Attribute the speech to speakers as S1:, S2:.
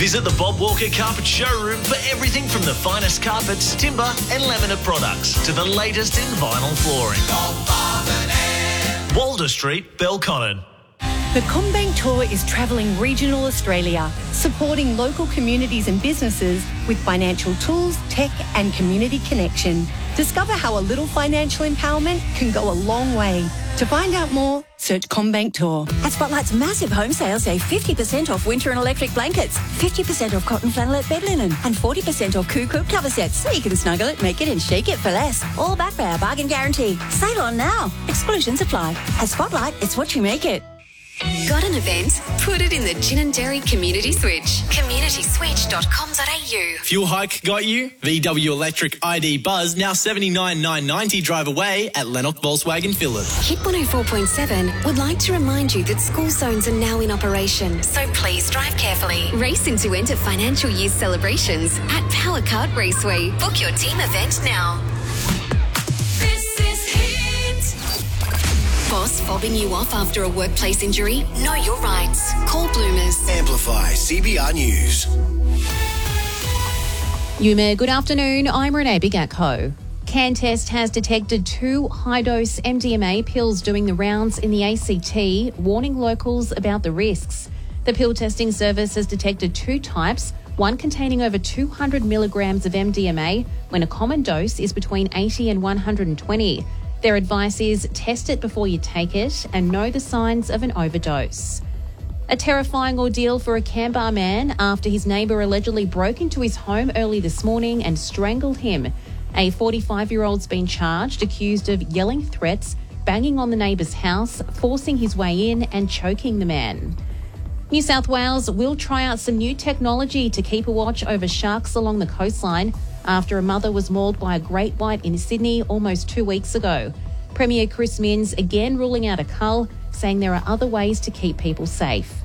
S1: Visit the Bob Walker Carpet Showroom for everything from the finest carpets, timber and laminate products to the latest in vinyl flooring. Walder Street, Belconnen.
S2: The CommBank Tour is travelling regional Australia, supporting local communities and businesses with financial tools, tech and community connection. Discover how a little financial empowerment can go a long way. To find out more, search CommBank Tour.
S3: At Spotlight's massive home sale, save 50% off winter and electric blankets, 50% off cotton flannelette bed linen, and 40% off Coop cover sets, so you can snuggle it, make it and shake it for less. All backed by our bargain guarantee. Sale on now. Exclusions apply. At Spotlight, it's what you make it.
S4: Got an event? Put it in the Gin & Dairy Community Switch. communityswitch.com.au.
S5: Fuel hike got you? VW Electric ID Buzz now $79,990 drive away at Lennox Volkswagen Phillip.
S4: Hit 104.7 would like to remind you that school zones are now in operation, so please drive carefully. Race in to enter financial year celebrations at Power Kart Raceway. Book your team event now. Boss fobbing you off after a workplace injury? Know your rights. Call Bloomers.
S6: Amplify CBR News.
S7: Yume, good afternoon. I'm Renee Bigatko. CanTest has detected 2 high-dose MDMA pills doing the rounds in the ACT, warning locals about the risks. The pill testing service has detected 2 types, one containing over 200 milligrams of MDMA when a common dose is between 80 and 120. Their advice is test it before you take it and know the signs of an overdose. A terrifying ordeal for a Canberra man after his neighbour allegedly broke into his home early this morning and strangled him. A 45-year-old's been charged, accused of yelling threats, banging on the neighbour's house, forcing his way in and choking the man. New South Wales will try out some new technology to keep a watch over sharks along the coastline after a mother was mauled by a great white in Sydney almost 2 weeks ago. Premier Chris Minns again ruling out a cull, saying there are other ways to keep people safe.